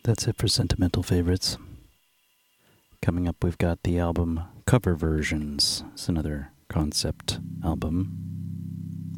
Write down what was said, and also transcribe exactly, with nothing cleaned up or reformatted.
That's it for Sentimental Favorites. Coming up, we've got the album Cover Versions. It's another concept album